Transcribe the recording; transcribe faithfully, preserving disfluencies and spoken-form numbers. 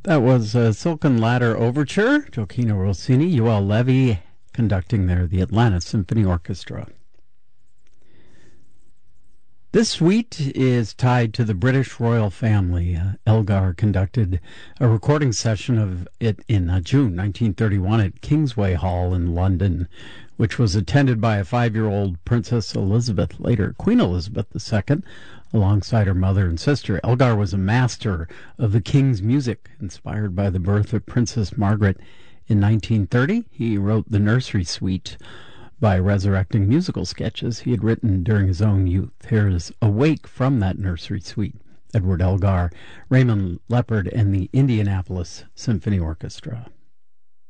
That was uh, Silken Ladder Overture, Gioacchino Rossini, Joel Levy conducting there, the Atlanta Symphony Orchestra. This suite is tied to the British royal family. Uh, Elgar conducted a recording session of it in uh, June nineteen thirty-one at Kingsway Hall in London, which was attended by a five-year-old Princess Elizabeth, later Queen Elizabeth the Second, alongside her mother and sister. Elgar was a master of the king's music, inspired by the birth of Princess Margaret in nineteen thirty. He wrote the nursery suite by resurrecting musical sketches he had written during his own youth. Here is Awake from that nursery suite. Edward Elgar, Raymond Leopard, and the Indianapolis Symphony Orchestra.